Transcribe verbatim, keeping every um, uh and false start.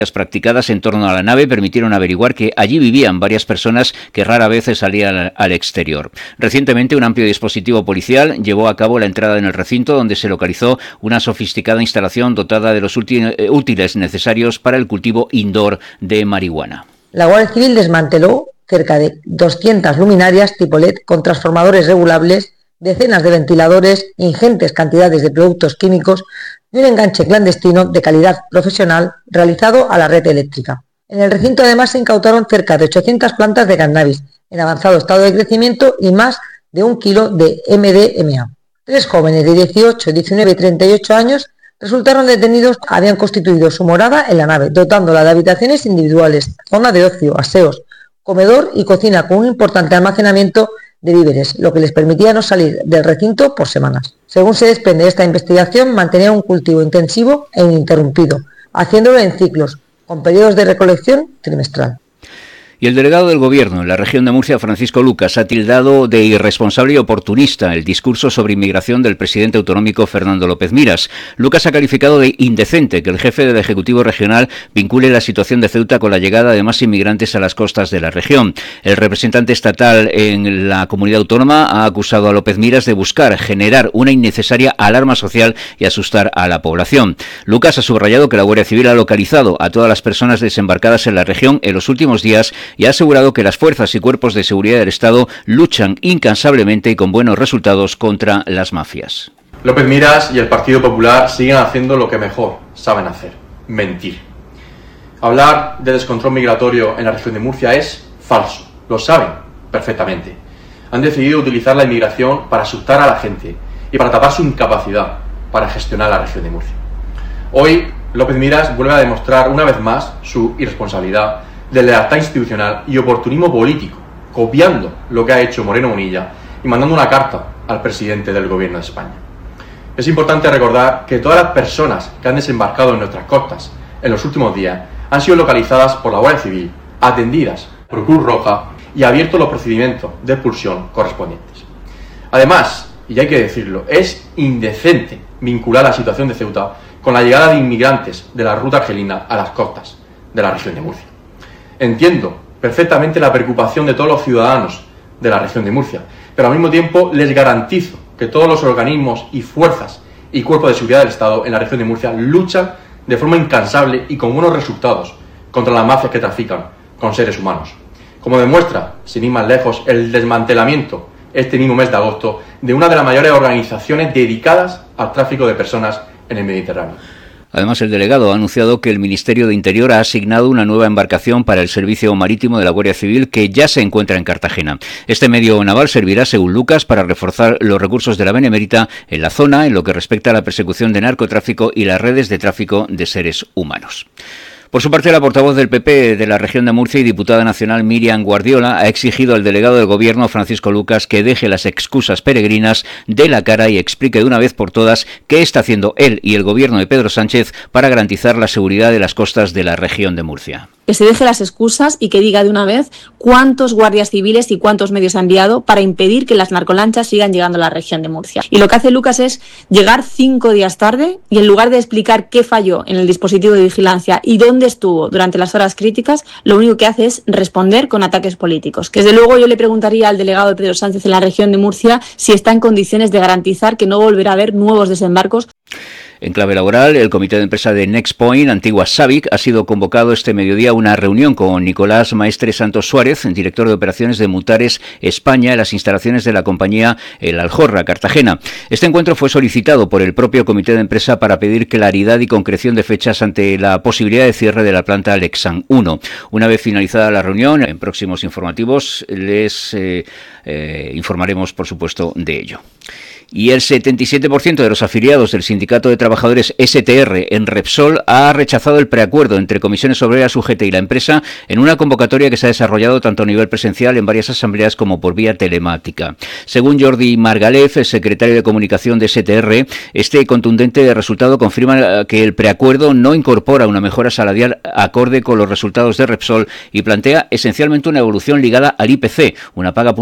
Las practicadas en torno a la nave permitieron averiguar que allí vivían varias personas que rara vez salían al exterior. Recientemente, un amplio dispositivo policial llevó a cabo la entrada en el recinto, donde se localizó una sofisticada instalación dotada de los útiles necesarios para el cultivo indoor de marihuana. La Guardia Civil desmanteló cerca de doscientas luminarias tipo L E D con transformadores regulables, decenas de ventiladores, ingentes cantidades de productos químicos y un enganche clandestino de calidad profesional realizado a la red eléctrica. En el recinto además se incautaron cerca de ochocientas plantas de cannabis en avanzado estado de crecimiento y más de un kilo de M D M A. Tres jóvenes de dieciocho, diecinueve y treinta y ocho años resultaron detenidos. Habían constituido su morada en la nave, dotándola de habitaciones individuales, zona de ocio, aseos, comedor y cocina con un importante almacenamiento de víveres, lo que les permitía no salir del recinto por semanas. Según se desprende de esta investigación, mantenía un cultivo intensivo e ininterrumpido, haciéndolo en ciclos, con periodos de recolección trimestral. Y el delegado del Gobierno en la región de Murcia, Francisco Lucas, ha tildado de irresponsable y oportunista el discurso sobre inmigración del presidente autonómico Fernando López Miras. Lucas ha calificado de indecente que el jefe del Ejecutivo Regional vincule la situación de Ceuta con la llegada de más inmigrantes a las costas de la región. El representante estatal en la comunidad autónoma ha acusado a López Miras de buscar generar una innecesaria alarma social y asustar a la población. Lucas ha subrayado que la Guardia Civil ha localizado a todas las personas desembarcadas en la región en los últimos días y ha asegurado que las fuerzas y cuerpos de seguridad del Estado luchan incansablemente y con buenos resultados contra las mafias. López Miras y el Partido Popular siguen haciendo lo que mejor saben hacer: mentir. Hablar de descontrol migratorio en la región de Murcia es falso, lo saben perfectamente. Han decidido utilizar la inmigración para asustar a la gente y para tapar su incapacidad para gestionar la región de Murcia. Hoy, López Miras vuelve a demostrar una vez más su irresponsabilidad, de lealtad institucional y oportunismo político, copiando lo que ha hecho Moreno Bonilla y mandando una carta al presidente del Gobierno de España. Es importante recordar que todas las personas que han desembarcado en nuestras costas en los últimos días han sido localizadas por la Guardia Civil, atendidas por Cruz Roja y abiertos los procedimientos de expulsión correspondientes. Además, y hay que decirlo, es indecente vincular la situación de Ceuta con la llegada de inmigrantes de la ruta argelina a las costas de la región de Murcia. Entiendo perfectamente la preocupación de todos los ciudadanos de la región de Murcia, pero al mismo tiempo les garantizo que todos los organismos y fuerzas y cuerpos de seguridad del Estado en la región de Murcia luchan de forma incansable y con buenos resultados contra las mafias que trafican con seres humanos. Como demuestra, sin ir más lejos, el desmantelamiento este mismo mes de agosto de una de las mayores organizaciones dedicadas al tráfico de personas en el Mediterráneo. Además, el delegado ha anunciado que el Ministerio de Interior ha asignado una nueva embarcación para el servicio marítimo de la Guardia Civil que ya se encuentra en Cartagena. Este medio naval servirá, según Lucas, para reforzar los recursos de la Benemérita en la zona en lo que respecta a la persecución de narcotráfico y las redes de tráfico de seres humanos. Por su parte, la portavoz del P P de la región de Murcia y diputada nacional Miriam Guardiola ha exigido al delegado del Gobierno, Francisco Lucas, que deje las excusas peregrinas de la cara y explique de una vez por todas qué está haciendo él y el Gobierno de Pedro Sánchez para garantizar la seguridad de las costas de la región de Murcia. Que se deje las excusas y que diga de una vez cuántos guardias civiles y cuántos medios ha enviado para impedir que las narcolanchas sigan llegando a la región de Murcia. Y lo que hace Lucas es llegar cinco días tarde y en lugar de explicar qué falló en el dispositivo de vigilancia y dónde estuvo durante las horas críticas, lo único que hace es responder con ataques políticos. Que desde luego yo le preguntaría al delegado de Pedro Sánchez en la región de Murcia si está en condiciones de garantizar que no volverá a haber nuevos desembarcos. En clave laboral, el comité de empresa de NextPoint, antigua Sabic, ha sido convocado este mediodía a una reunión con Nicolás Maestre Santos Suárez, director de operaciones de Mutares España, en las instalaciones de la compañía El Aljorra, Cartagena. Este encuentro fue solicitado por el propio comité de empresa para pedir claridad y concreción de fechas ante la posibilidad de cierre de la planta Lexan uno. Una vez finalizada la reunión, en próximos informativos les eh, eh, informaremos, por supuesto, de ello. Y el setenta y siete por ciento de los afiliados del Sindicato de Trabajadores S T R en Repsol ha rechazado el preacuerdo entre Comisiones Obreras U G T y la empresa en una convocatoria que se ha desarrollado tanto a nivel presencial en varias asambleas como por vía telemática. Según Jordi Margalef, el secretario de Comunicación de S T R, este contundente resultado confirma que el preacuerdo no incorpora una mejora salarial acorde con los resultados de Repsol y plantea esencialmente una evolución ligada al I P C, una paga